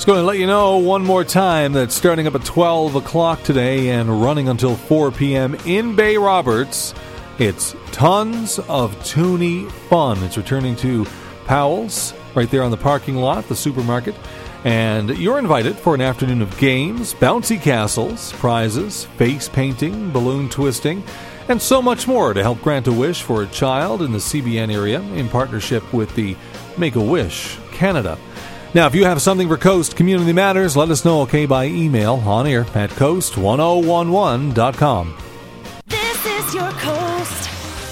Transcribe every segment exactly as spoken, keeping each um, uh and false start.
Going to let you know one more time that starting up at twelve o'clock today and running until four p.m. in Bay Roberts, it's Tons of Toonie Fun. It's returning to Powell's right there on the parking lot, the supermarket. And you're invited for an afternoon of games, bouncy castles, prizes, face painting, balloon twisting, and so much more to help grant a wish for a child in the C B N area in partnership with the Make-A-Wish Canada. Now, if you have something for Coast Community Matters, let us know, okay, by email on air at coast ten eleven dot com. This is your Coast.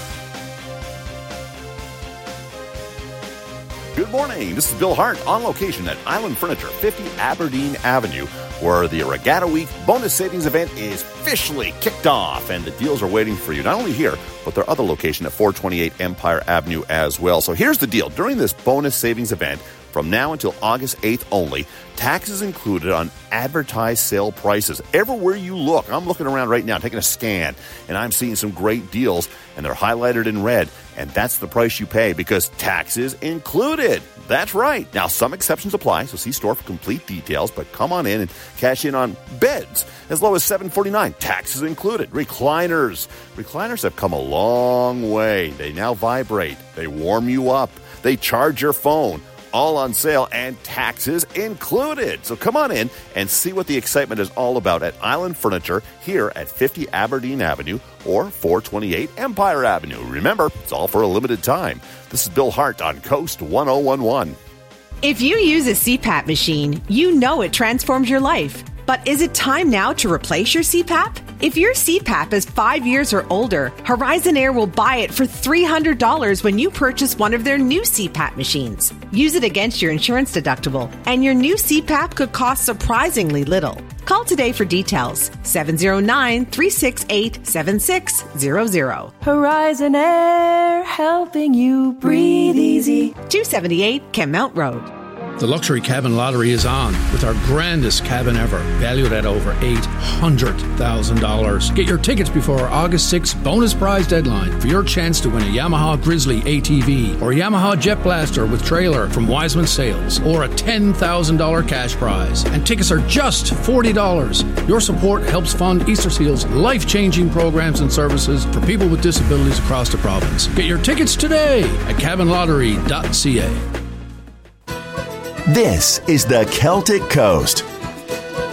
Good morning. This is Bill Hart on location at Island Furniture, fifty Aberdeen Avenue, where the Regatta Week bonus savings event is officially kicked off, and the deals are waiting for you, not only here, but their other location at four twenty-eight Empire Avenue as well. So here's the deal. During this bonus savings event, from now until August eighth only, taxes included on advertised sale prices. Everywhere you look, I'm looking around right now, taking a scan, and I'm seeing some great deals, and they're highlighted in red, and that's the price you pay because taxes included. That's right. Now, some exceptions apply, so see store for complete details, but come on in and cash in on beds as low as seven forty-nine, taxes included. Recliners. Recliners have come a long way. They now vibrate. They warm you up. They charge your phone. All on sale and taxes included. So come on in and see what the excitement is all about at Island Furniture here at fifty Aberdeen Avenue or four twenty-eight Empire Avenue. Remember, it's all for a limited time. This is Bill Hart on Coast ten eleven. If you use a C PAP machine, you know it transforms your life. But is it time now to replace your C PAP? If your C PAP is five years or older, Horizon Air will buy it for three hundred dollars when you purchase one of their new C PAP machines. Use it against your insurance deductible, and your new C PAP could cost surprisingly little. Call today for details. seven oh nine, three six eight, seven six zero zero. Horizon Air, helping you breathe easy. two seventy-eight Kenmount Road. The Luxury Cabin Lottery is on with our grandest cabin ever, valued at over eight hundred thousand dollars. Get your tickets before our August sixth bonus prize deadline for your chance to win a Yamaha Grizzly A T V or a Yamaha Jet Blaster with trailer from Wiseman Sales or a ten thousand dollars cash prize. And tickets are just forty dollars. Your support helps fund Easter Seal's life-changing programs and services for people with disabilities across the province. Get your tickets today at cabin lottery dot c a. This is the Celtic Coast